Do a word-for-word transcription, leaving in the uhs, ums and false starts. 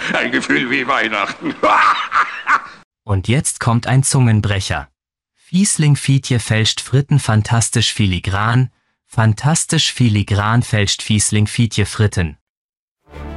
Ein Gefühl wie Weihnachten. Und jetzt kommt ein Zungenbrecher. Fiesling Fietje fälscht Fritten fantastisch filigran, fantastisch filigran fälscht Fiesling Fietje Fritten.